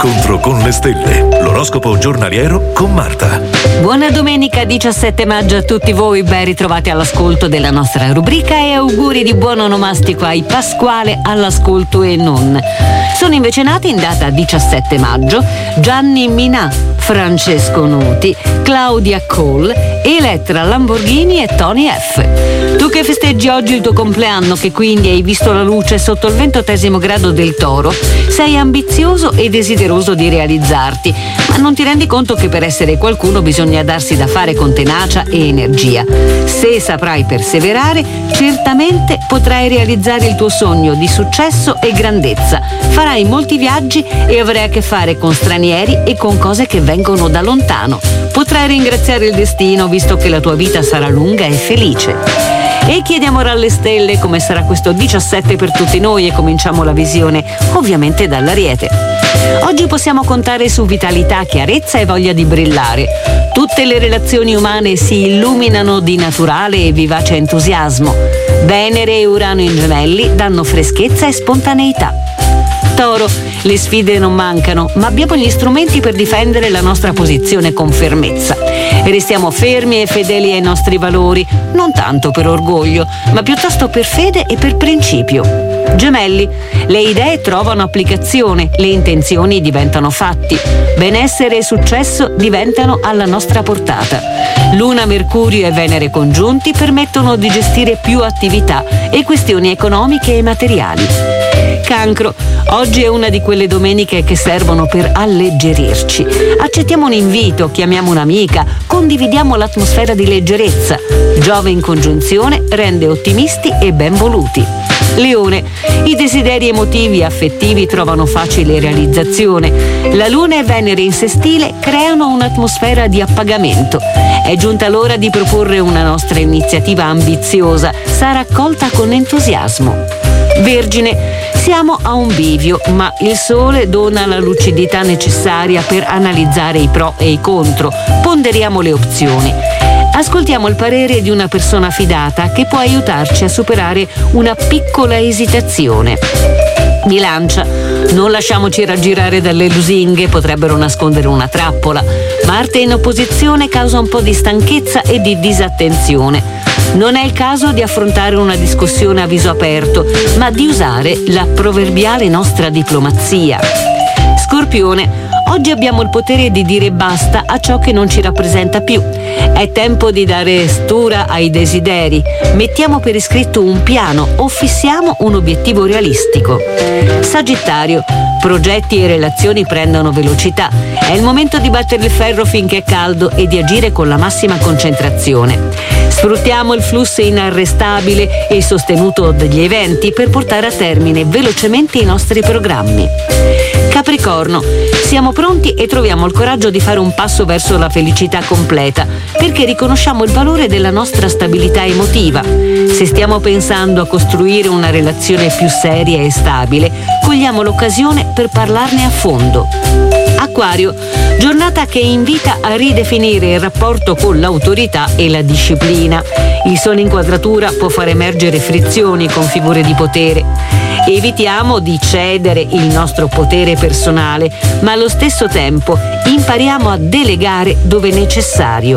L'incontro con le stelle. L'oroscopo giornaliero con Marta. Buona domenica 17 maggio a tutti voi, ben ritrovati all'ascolto della nostra rubrica e auguri di buon onomastico ai Pasquale all'ascolto e non. Sono invece nati in data 17 maggio Gianni Minà, Francesco Nuti, Claudia Cole, Elettra Lamborghini e Tony F. Tu che festeggi oggi il tuo compleanno, che quindi hai visto la luce sotto il 20° grado del Toro, sei ambizioso e desideroso di realizzarti, ma non ti rendi conto che per essere qualcuno bisogna darsi da fare con tenacia e energia. Se saprai perseverare, certamente potrai realizzare il tuo sogno di successo e grandezza. Farai molti viaggi e avrai a che fare con stranieri e con cose che vengono da lontano. Potrai ringraziare il destino, visto che la tua vita sarà lunga e felice. E chiediamo alle stelle come sarà questo 17 per tutti noi e cominciamo la visione ovviamente dall'Ariete. Oggi possiamo contare su vitalità, chiarezza e voglia di brillare. Tutte le relazioni umane si illuminano di naturale e vivace entusiasmo. Venere e Urano in Gemelli danno freschezza e spontaneità. Toro, le sfide non mancano, ma abbiamo gli strumenti per difendere la nostra posizione con fermezza. Restiamo fermi e fedeli ai nostri valori, non tanto per orgoglio, ma piuttosto per fede e per principio. Gemelli, le idee trovano applicazione, le intenzioni diventano fatti, benessere e successo diventano alla nostra portata. Luna, Mercurio e Venere congiunti permettono di gestire più attività e questioni economiche e materiali. Cancro, oggi è una di quelle domeniche che servono per alleggerirci. Accettiamo un invito, chiamiamo un'amica, condividiamo l'atmosfera di leggerezza. Giove in congiunzione rende ottimisti e ben voluti. Leone, i desideri emotivi e affettivi trovano facile realizzazione. La Luna e Venere in sestile creano un'atmosfera di appagamento. È giunta l'ora di proporre una nostra iniziativa ambiziosa, sarà accolta con entusiasmo. Vergine, siamo a un bivio, ma il Sole dona la lucidità necessaria per analizzare i pro e i contro. Ponderiamo le opzioni. Ascoltiamo il parere di una persona fidata che può aiutarci a superare una piccola esitazione. Bilancia, non lasciamoci raggirare dalle lusinghe, potrebbero nascondere una trappola. Marte in opposizione causa un po' di stanchezza e di disattenzione. Non è il caso di affrontare una discussione a viso aperto, ma di usare la proverbiale nostra diplomazia. Scorpione, oggi abbiamo il potere di dire basta a ciò che non ci rappresenta più. È tempo di dare stura ai desideri. Mettiamo per iscritto un piano o fissiamo un obiettivo realistico. Sagittario, progetti e relazioni prendono velocità. È il momento di battere il ferro finché è caldo e di agire con la massima concentrazione. Sfruttiamo il flusso inarrestabile e sostenuto degli eventi per portare a termine velocemente i nostri programmi. Capricorno, siamo pronti e troviamo il coraggio di fare un passo verso la felicità completa, perché riconosciamo il valore della nostra stabilità emotiva. Se stiamo pensando a costruire una relazione più seria e stabile, cogliamo l'occasione per parlarne a fondo. Acquario, giornata che invita a ridefinire il rapporto con l'autorità e la disciplina. Il sole inquadratura può far emergere frizioni con figure di potere. Evitiamo di cedere il nostro potere personale, ma allo stesso tempo impariamo a delegare dove necessario.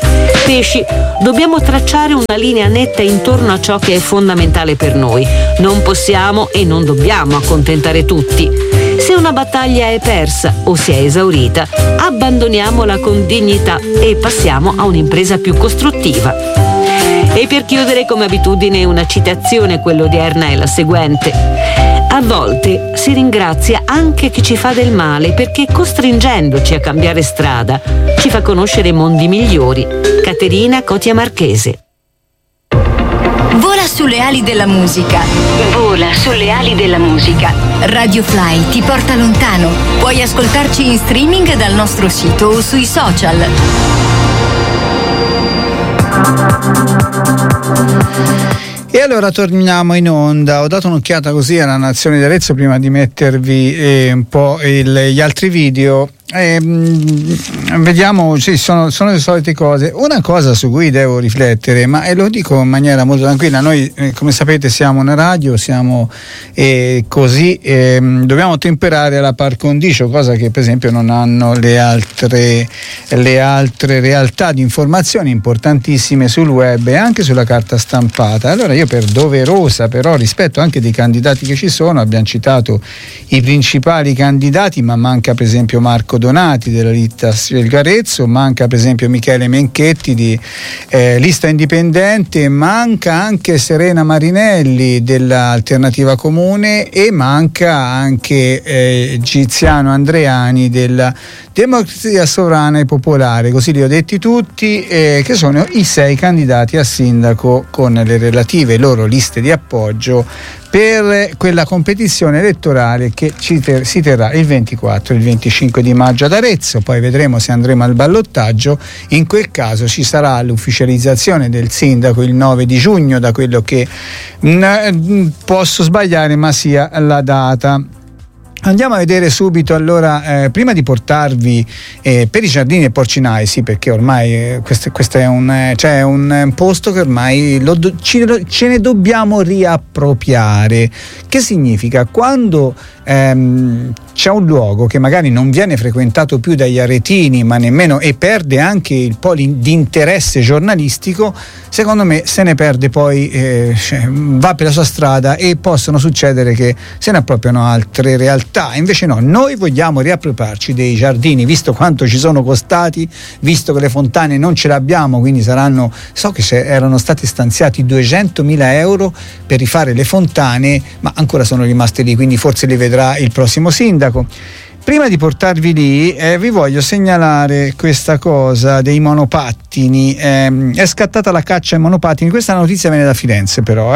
Pesci, dobbiamo tracciare una linea netta intorno a ciò che è fondamentale per noi. Non possiamo e non dobbiamo accontentare tutti. Se una battaglia è persa o si è esaurita, abbandoniamola con dignità e passiamo a un'impresa più costruttiva. E per chiudere, come abitudine, una citazione, quella odierna è la seguente: a volte si ringrazia anche chi ci fa del male, perché costringendoci a cambiare strada ci fa conoscere mondi migliori. Caterina Cotia Marchese. Vola sulle ali della musica. Vola sulle ali della musica. Radio Fly ti porta lontano. Puoi ascoltarci in streaming dal nostro sito o sui social. E allora torniamo in onda. Ho dato un'occhiata così alla Nazione di Arezzo prima di mettervi un po' gli altri video vediamo, sì, sono le solite cose. Una cosa su cui devo riflettere, ma lo dico in maniera molto tranquilla, noi come sapete siamo una radio, siamo così dobbiamo temperare alla par condicio, cosa che per esempio non hanno le altre realtà di informazioni importantissime sul web e anche sulla carta stampata. Allora io, per doverosa però rispetto anche dei candidati che ci sono, abbiamo citato i principali candidati, ma manca per esempio Marco Donati della lista Scelgarezzo, manca per esempio Michele Menchetti di lista indipendente, manca anche Serena Marinelli dell'Alternativa Comune e manca anche Giziano Andreani della Democrazia Sovrana e Popolare, così li ho detti tutti, che sono i 6 candidati a sindaco con le relative loro liste di appoggio per quella competizione elettorale che si terrà il 24 e il 25 di maggio ad Arezzo. Poi vedremo se andremo al ballottaggio. In quel caso ci sarà l'ufficializzazione del sindaco il 9 di giugno, da quello che posso sbagliare, ma sia la data. Andiamo a vedere subito, allora, prima di portarvi per i Giardini e Porcinai, sì, perché ormai questo è un posto che ormai ce ne dobbiamo riappropriare. Che significa? Quando c'è un luogo che magari non viene frequentato più dagli aretini, ma nemmeno, e perde anche il po' di interesse giornalistico, secondo me se ne perde poi, va per la sua strada e possono succedere che se ne appropriano altre realtà. Invece no, noi vogliamo riappropriarci dei giardini, visto quanto ci sono costati, visto che le fontane non ce le abbiamo, quindi so che erano stati stanziati 200.000 euro per rifare le fontane, ma ancora sono rimaste lì, quindi forse li vedrà il prossimo sindaco. Prima di portarvi lì vi voglio segnalare questa cosa dei monopattini. È scattata la caccia ai monopattini, questa notizia viene da Firenze però,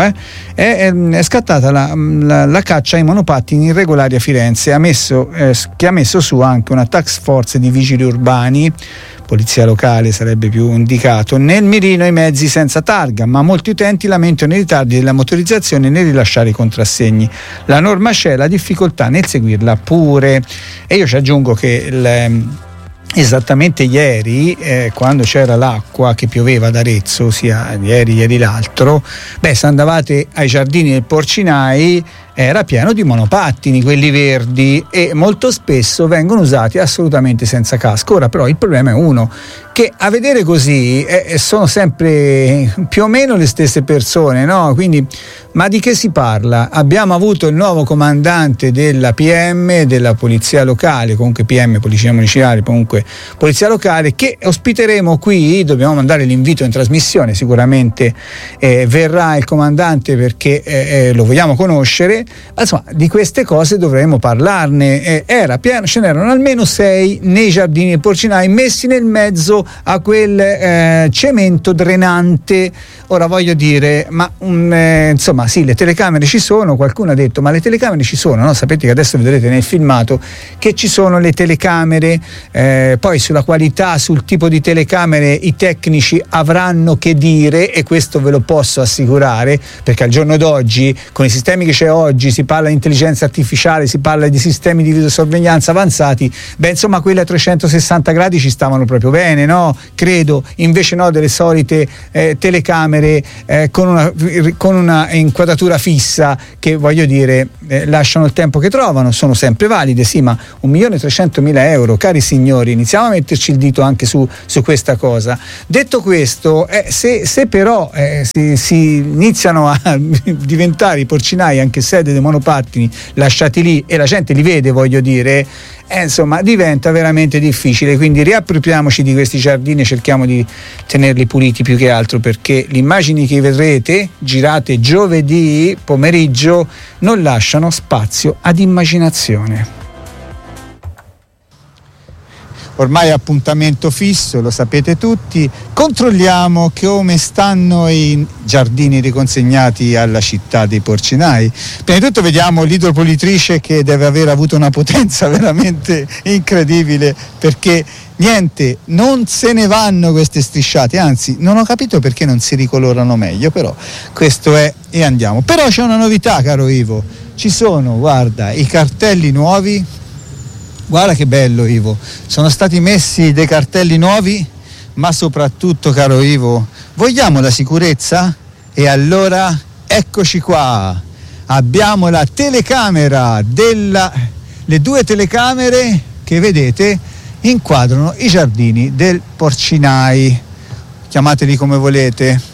è scattata la caccia ai monopattini irregolari a Firenze, che ha messo su anche una task force di vigili urbani, polizia locale sarebbe più indicato, nel mirino i mezzi senza targa, ma molti utenti lamentano i ritardi della motorizzazione nel rilasciare i contrassegni. La norma c'è, la difficoltà nel seguirla pure. E io ci aggiungo che esattamente ieri, quando c'era l'acqua che pioveva ad Arezzo, sia ieri l'altro, se andavate ai Giardini del Porcinai era pieno di monopattini, quelli verdi, e molto spesso vengono usati assolutamente senza casco. Ora però il problema è uno, che a vedere così sono sempre più o meno le stesse persone, no? Quindi, ma di che si parla? Abbiamo avuto il nuovo comandante della PM, della polizia locale, comunque PM, polizia municipale, comunque polizia locale, che ospiteremo qui. Dobbiamo mandare l'invito in trasmissione, sicuramente verrà il comandante perché lo vogliamo conoscere. Insomma, di queste cose dovremmo parlarne. Era pieno, ce n'erano almeno 6 nei Giardini del Porcinai, messi nel mezzo a quel cemento drenante. Ora voglio dire, ma insomma sì, le telecamere ci sono. Qualcuno ha detto ma le telecamere ci sono, no? Sapete che adesso vedrete nel filmato che ci sono le telecamere, poi sulla qualità, sul tipo di telecamere i tecnici avranno che dire, e questo ve lo posso assicurare, perché al giorno d'oggi con i sistemi che c'è oggi si parla di intelligenza artificiale, si parla di sistemi di videosorveglianza avanzati, insomma quelli a 360 gradi ci stavano proprio bene, no? Credo, invece no, delle solite telecamere con una inquadratura fissa che, voglio dire, lasciano il tempo che trovano, sono sempre valide, sì, ma 1.300.000 euro, cari signori, iniziamo a metterci il dito anche su questa cosa. Detto questo, se però si iniziano a diventare i porcinai anche sede dei monopattini lasciati lì e la gente li vede, voglio dire, insomma diventa veramente difficile. Quindi riappropriamoci di questi giardini e cerchiamo di tenerli puliti, più che altro perché le immagini che vedrete girate giovedì pomeriggio non lasciano spazio ad immaginazione. Ormai appuntamento fisso, lo sapete tutti. Controlliamo come stanno i giardini riconsegnati alla città dei Porcinai. Prima di tutto vediamo l'idropolitrice, che deve aver avuto una potenza veramente incredibile, perché niente, non se ne vanno queste strisciate, anzi non ho capito perché non si ricolorano meglio, però questo è, e andiamo. Però c'è una novità, caro Ivo, ci sono, guarda, i cartelli nuovi Guarda che bello, Ivo, sono stati messi dei cartelli nuovi, ma soprattutto, caro Ivo, vogliamo la sicurezza? E allora eccoci qua, abbiamo la telecamera le 2 telecamere che vedete inquadrano i giardini del Porcinai, chiamateli come volete.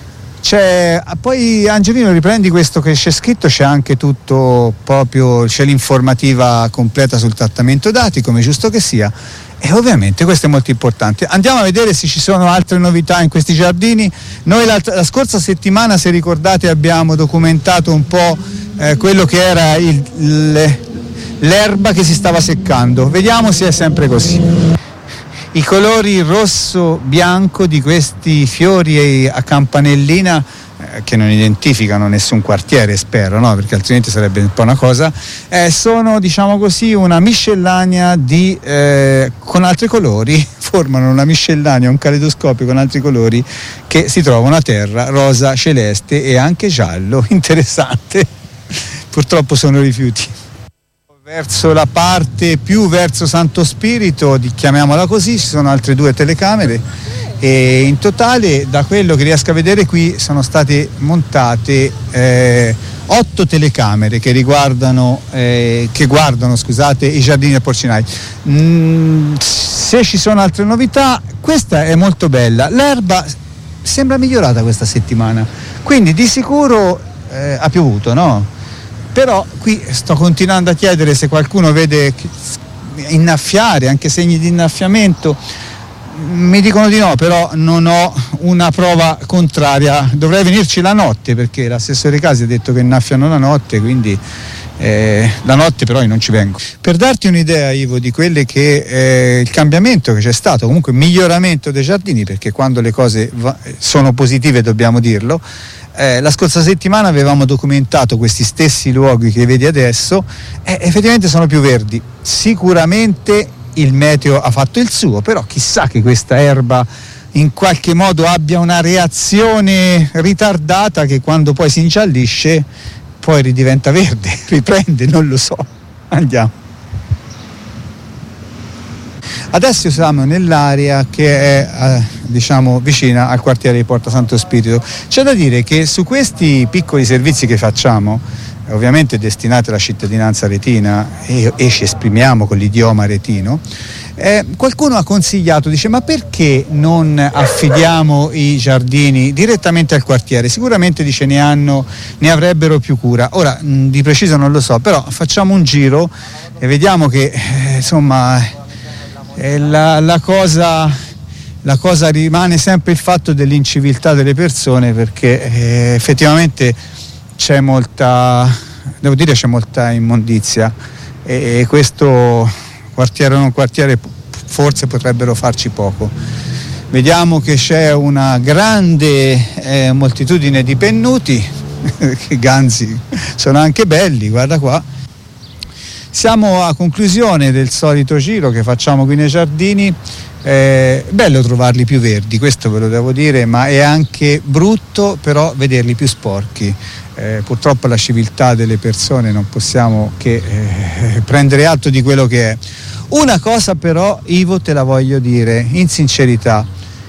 Poi Angelino, riprendi questo che c'è scritto, c'è anche tutto proprio, c'è l'informativa completa sul trattamento dati, come giusto che sia, e ovviamente questo è molto importante. Andiamo a vedere se ci sono altre novità in questi giardini. Noi la scorsa settimana, se ricordate, abbiamo documentato un po' quello che era l'erba che si stava seccando. Vediamo se è sempre così. I colori rosso-bianco di questi fiori a campanellina, che non identificano nessun quartiere, spero, no? Perché altrimenti sarebbe un po' una cosa, sono, diciamo così, una miscellanea con altri colori, formano una miscellanea, un caleidoscopio con altri colori che si trovano a terra, rosa, celeste e anche giallo. Interessante. Purtroppo sono rifiuti. Verso la parte più verso Santo Spirito, chiamiamola così, ci sono altre 2 telecamere e in totale, da quello che riesco a vedere qui, sono state montate 8 telecamere che guardano i giardini del Porcinai. Se ci sono altre novità, questa è molto bella, l'erba sembra migliorata questa settimana, quindi di sicuro ha piovuto, no? Però qui sto continuando a chiedere se qualcuno vede innaffiare, anche segni di innaffiamento. Mi dicono di no, però non ho una prova contraria. Dovrei venirci la notte, perché l'assessore Casi ha detto che innaffiano la notte, quindi la notte però io non ci vengo. Per darti un'idea, Ivo, di quelle che il cambiamento che c'è stato, comunque miglioramento dei giardini, perché quando le cose sono positive dobbiamo dirlo. La scorsa settimana avevamo documentato questi stessi luoghi che vedi adesso e effettivamente sono più verdi. Sicuramente il meteo ha fatto il suo, però chissà che questa erba in qualche modo abbia una reazione ritardata che quando poi si ingiallisce poi ridiventa verde, riprende, non lo so. Andiamo. Adesso siamo nell'area che è vicina al quartiere di Porta Santo Spirito. C'è da dire che su questi piccoli servizi che facciamo, ovviamente destinati alla cittadinanza retina e ci esprimiamo con l'idioma retino, qualcuno ha consigliato, dice: ma perché non affidiamo i giardini direttamente al quartiere? Sicuramente, dice, ne avrebbero più cura. Ora di preciso non lo so, però facciamo un giro e vediamo che insomma la cosa rimane sempre il fatto dell'inciviltà delle persone, perché effettivamente c'è molta immondizia e questo quartiere o non quartiere forse potrebbero farci poco. Vediamo che c'è una grande moltitudine di pennuti, che ganzi sono anche belli, guarda qua. Siamo a conclusione del solito giro che facciamo qui nei giardini. Bello trovarli più verdi, questo ve lo devo dire, ma è anche brutto però vederli più sporchi. Purtroppo la civiltà delle persone non possiamo che prendere atto di quello che è. Una cosa però, Ivo, te la voglio dire in sincerità.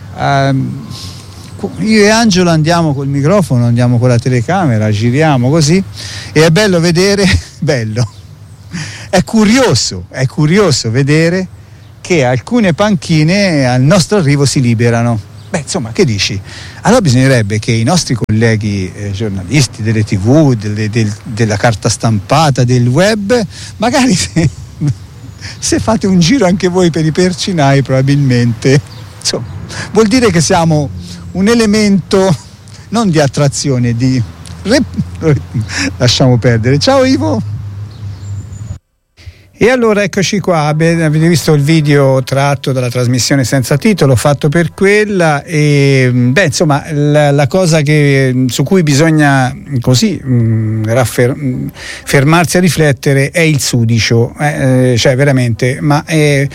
Io e Angelo andiamo col microfono, andiamo con la telecamera, giriamo così e è bello vedere, è curioso vedere che alcune panchine al nostro arrivo si liberano. Insomma, che dici? Allora bisognerebbe che i nostri colleghi giornalisti delle TV, della carta stampata, del web, magari se fate un giro anche voi per i Porcinai, probabilmente, insomma, vuol dire che siamo un elemento non di attrazione, lasciamo perdere. Ciao Ivo. E allora eccoci qua, avete visto il video tratto dalla trasmissione senza titolo, fatto per quella, e insomma la cosa su cui bisogna così fermarsi a riflettere è il sudicio, cioè veramente, ma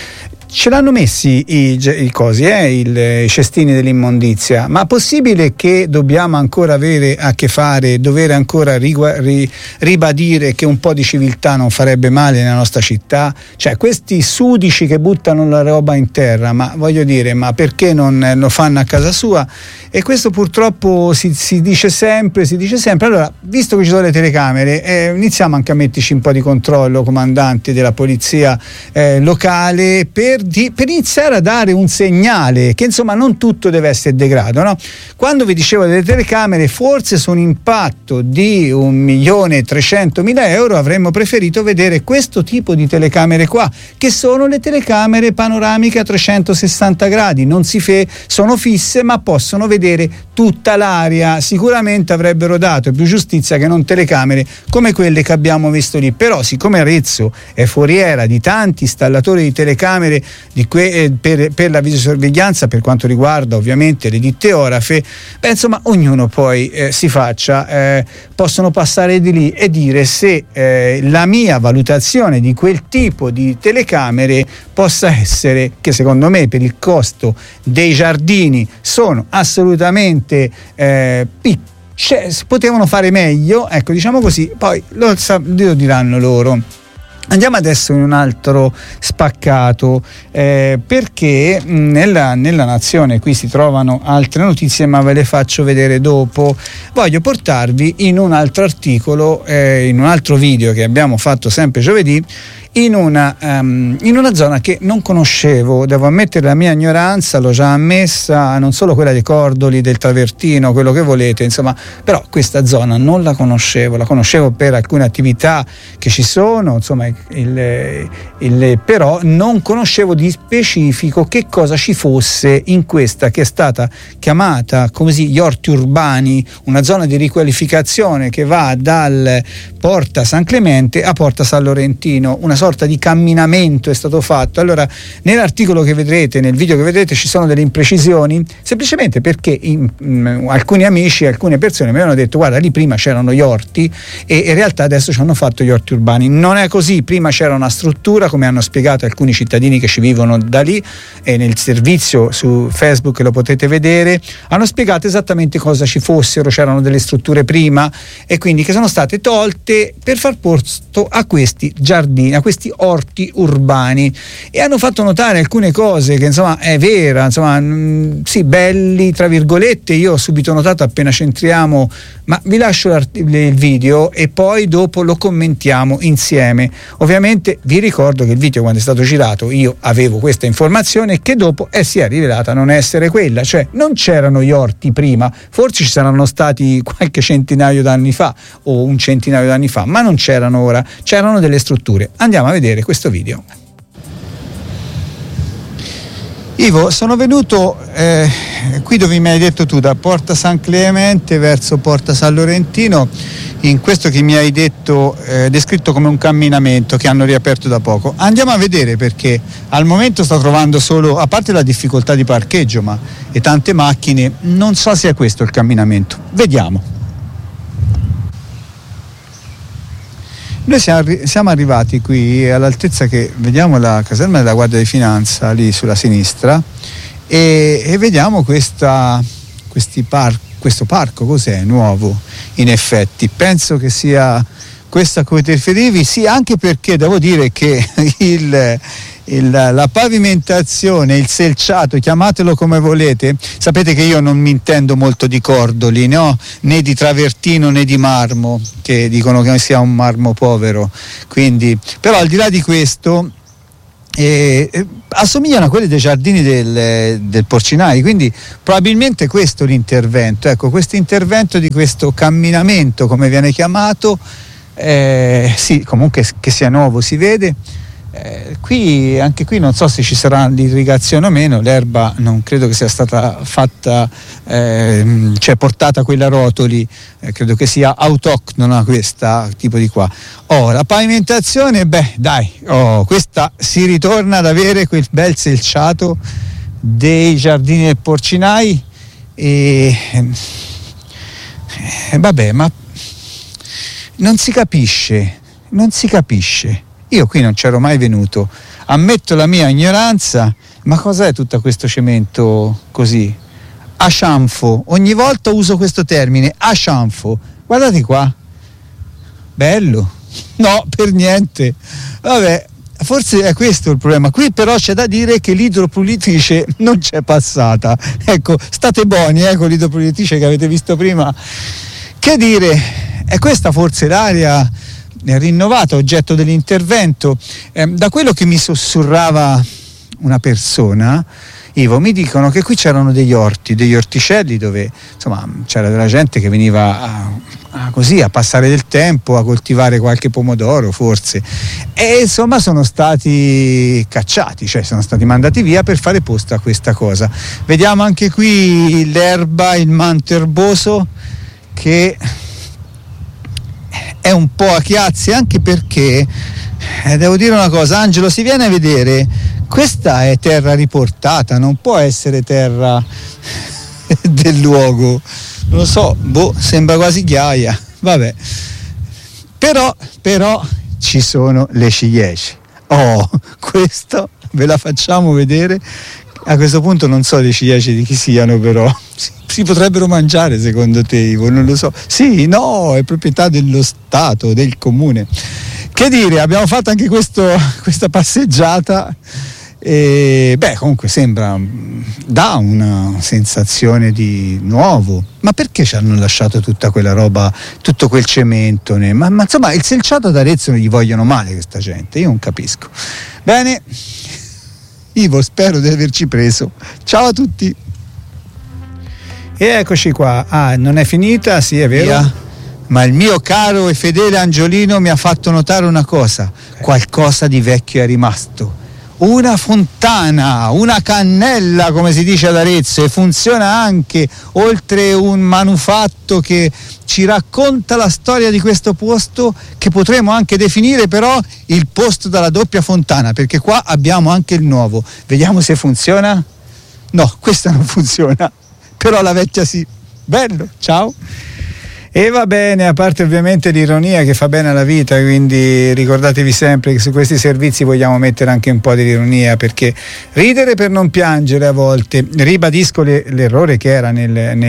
ce l'hanno messi i cosi, i cestini dell'immondizia, ma possibile che dobbiamo ancora avere a che fare, dover ancora ribadire che un po' di civiltà non farebbe male nella nostra città? Cioè, questi sudici che buttano la roba in terra, ma voglio dire, ma perché non lo fanno a casa sua? E questo purtroppo si dice sempre. Allora, visto che ci sono le telecamere, iniziamo anche a metterci un po' di controllo, comandanti della polizia locale, per iniziare a dare un segnale che insomma non tutto deve essere degrado, no? Quando vi dicevo delle telecamere, forse su un impatto di 1.300.000 euro avremmo preferito vedere questo tipo di telecamere qua, che sono le telecamere panoramiche a 360 gradi, sono fisse ma possono vedere tutta l'area. Sicuramente avrebbero dato più giustizia che non telecamere come quelle che abbiamo visto lì. Però siccome Arezzo è foriera di tanti installatori di telecamere per la videosorveglianza, per quanto riguarda ovviamente le ditte orafe, insomma ognuno poi si faccia, possono passare di lì e dire se la mia valutazione di quel tipo di telecamere possa essere, che secondo me per il costo dei giardini sono assolutamente potevano fare meglio, ecco, diciamo così, poi lo diranno loro. Andiamo adesso in un altro spaccato, perché nella Nazione qui si trovano altre notizie, ma ve le faccio vedere dopo. Voglio portarvi in un altro articolo, in un altro video che abbiamo fatto sempre giovedì, in una zona che non conoscevo. Devo ammettere la mia ignoranza, l'ho già ammessa, non solo quella dei Cordoli, del Travertino, quello che volete, insomma, però questa zona non la conoscevo per alcune attività che ci sono, insomma, però non conoscevo di specifico che cosa ci fosse in questa, che è stata chiamata così gli orti urbani, una zona di riqualificazione che va dal Porta San Clemente a Porta San Lorentino, una sorta di camminamento è stato fatto. Allora, nell'articolo che vedrete, nel video che vedrete, ci sono delle imprecisioni, semplicemente perché alcuni amici, alcune persone mi avevano detto: guarda, lì prima c'erano gli orti e in realtà adesso ci hanno fatto gli orti urbani. Non è così, prima c'era una struttura, come hanno spiegato alcuni cittadini che ci vivono da lì, e nel servizio su Facebook lo potete vedere, hanno spiegato esattamente cosa ci fossero. C'erano delle strutture prima e quindi che sono state tolte per far posto a questi giardini, a questi orti urbani, e hanno fatto notare alcune cose che insomma è vera, insomma sì, belli tra virgolette. Io ho subito notato appena c'entriamo, ma vi lascio il video e poi dopo lo commentiamo insieme. Ovviamente vi ricordo che il video, quando è stato girato, io avevo questa informazione che dopo si è rivelata non essere quella, cioè non c'erano gli orti prima, forse ci saranno stati qualche centinaio d'anni fa o un centinaio d'anni fa, ma non c'erano ora, c'erano delle strutture. Andiamo a vedere questo video. Ivo, sono venuto qui dove mi hai detto tu, da Porta San Clemente verso Porta San Lorentino, in questo che mi hai detto descritto come un camminamento che hanno riaperto da poco. Andiamo a vedere, perché al momento sto trovando solo, a parte la difficoltà di parcheggio e tante macchine, non so se è questo il camminamento. Vediamo. Noi siamo arrivati qui all'altezza che vediamo la caserma della Guardia di Finanza lì sulla sinistra, e vediamo questo parco, cos'è, nuovo in effetti. Penso che sia questo a cui ti riferivi, sì, anche perché devo dire che la pavimentazione, il selciato, chiamatelo come volete, sapete che io non mi intendo molto di cordoli, no? Né di travertino né di marmo, che dicono che sia un marmo povero, quindi, però al di là di questo assomigliano a quelli dei giardini del Porcinai, quindi probabilmente questo è l'intervento, ecco, questo intervento di questo camminamento, come viene chiamato, sì, comunque che sia nuovo si vede. Anche qui non so se ci sarà l'irrigazione o meno, l'erba non credo che sia stata fatta, cioè portata quella a rotoli, credo che sia autoctona questa tipo di qua. La pavimentazione, questa si ritorna ad avere quel bel selciato dei giardini del Porcinai, ma non si capisce. Io qui non c'ero mai venuto. ammetto la mia ignoranza, ma cos'è tutto questo cemento così? A scianfo, ogni volta uso questo termine, a scianfo, guardate qua, bello, no, per niente, vabbè, forse è questo il problema. Qui però c'è da dire che l'idropulitrice non c'è passata, ecco, state buoni con l'idropulitrice che avete visto prima. Che dire, è questa forse l'area rinnovata, oggetto dell'intervento. Da quello che mi sussurrava una persona, Ivo, mi dicono che qui c'erano degli orti, degli orticelli dove insomma c'era della gente che veniva così a passare del tempo, a coltivare qualche pomodoro forse, e insomma sono stati cacciati, cioè sono stati mandati via per fare posto a questa cosa. Vediamo anche qui l'erba, il manto erboso che è un po' a chiazze, anche perché devo dire una cosa, Angelo, si viene a vedere, questa è terra riportata, non può essere terra del luogo, non lo so, sembra quasi ghiaia, vabbè, però ci sono le ciliegie. Questo ve la facciamo vedere. A questo punto non so le ciliegie di chi siano, però si potrebbero mangiare secondo te, Ivo? Non lo so. Sì, no, è proprietà dello Stato, del comune. Che dire, abbiamo fatto anche questa passeggiata e comunque dà una sensazione di nuovo. Ma perché ci hanno lasciato tutta quella roba, tutto quel cemento? Ma insomma, il selciato d'Arezzo non gli vogliono male questa gente, io non capisco. Bene, Ivo, spero di averci preso. Ciao a tutti. E eccoci qua. Non è finita? Sì, è vero. Ma il mio caro e fedele Angiolino mi ha fatto notare una cosa. Qualcosa di vecchio è rimasto. Una fontana, una cannella, come si dice ad Arezzo, e funziona anche, oltre un manufatto che ci racconta la storia di questo posto, che potremmo anche definire però il posto dalla doppia fontana, perché qua abbiamo anche il nuovo. Vediamo se funziona. No, questa non funziona, però la vecchia sì. Bello, ciao. E va bene, a parte ovviamente l'ironia che fa bene alla vita, quindi ricordatevi sempre che su questi servizi vogliamo mettere anche un po' di ironia, perché ridere per non piangere a volte. Ribadisco l'errore che era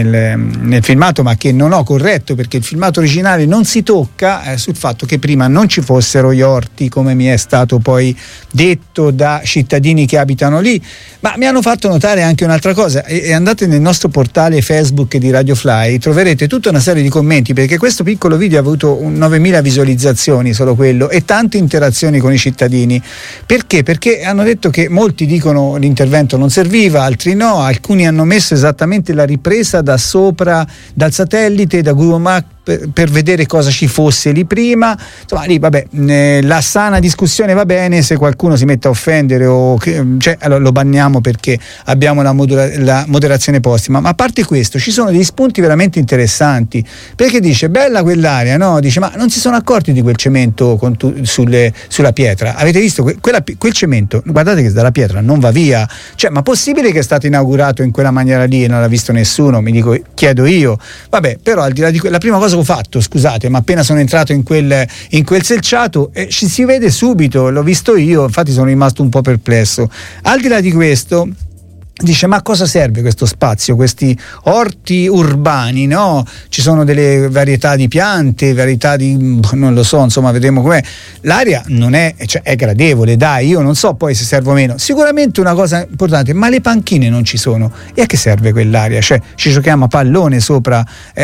nel filmato, ma che non ho corretto, perché il filmato originale non si tocca sul fatto che prima non ci fossero gli orti, come mi è stato poi detto da cittadini che abitano lì. Ma mi hanno fatto notare anche un'altra cosa, e andate nel nostro portale Facebook di Radio Fly, troverete tutta una serie di commenti, perché questo piccolo video ha avuto 9.000 visualizzazioni, solo quello, e tante interazioni con i cittadini. Perché? Perché hanno detto che molti dicono l'intervento non serviva, altri no, alcuni hanno messo esattamente la ripresa da sopra, dal satellite, da Google Maps, per vedere cosa ci fosse lì prima. Insomma, lì vabbè, la sana discussione va bene, se qualcuno si mette a offendere allora lo banniamo, perché abbiamo la moderazione postuma. Ma a parte questo, ci sono degli spunti veramente interessanti, perché dice bella quell'area, no? Dice ma non si sono accorti di quel cemento sulla pietra? Avete visto quel cemento? Guardate che dalla pietra non va via, cioè ma possibile che è stato inaugurato in quella maniera lì e non l'ha visto nessuno? Chiedo io. Vabbè, però al di là di la prima cosa ho fatto, scusate, ma appena sono entrato in quel selciato ci si vede subito, l'ho visto io, infatti sono rimasto un po' perplesso. Al di là di questo, dice ma a cosa serve questo spazio, questi orti urbani, no? Ci sono delle varietà di piante, varietà di non lo so, insomma vedremo com'è. L'area non è, cioè è gradevole, dai, io non so poi se serve o meno. Sicuramente una cosa importante, ma le panchine non ci sono, e a che serve quell'area? Cioè ci giochiamo a pallone sopra,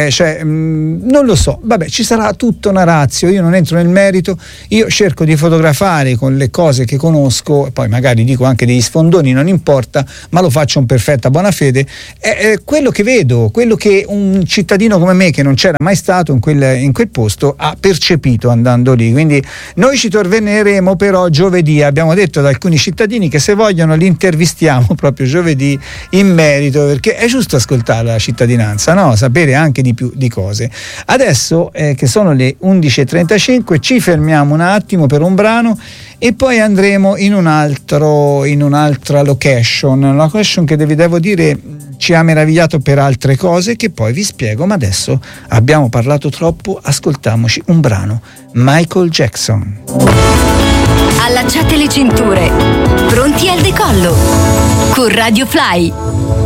non lo so, vabbè, ci sarà tutta una ratio, io non entro nel merito, io cerco di fotografare con le cose che conosco, poi magari dico anche degli sfondoni, non importa, ma lo faccio in perfetta buona fede. È quello che vedo, quello che un cittadino come me, che non c'era mai stato in quel posto, ha percepito andando lì. Quindi noi ci torneremo però giovedì, abbiamo detto ad alcuni cittadini che se vogliono li intervistiamo proprio giovedì in merito, perché è giusto ascoltare la cittadinanza, no? Sapere anche di più di cose. Adesso che sono le 11:35 ci fermiamo un attimo per un brano e poi andremo in un'altra location che vi devo dire ci ha meravigliato per altre cose che poi vi spiego, ma adesso abbiamo parlato troppo, ascoltiamoci un brano, Michael Jackson. Allacciate le cinture. Pronti al decollo. Con Radio Fly.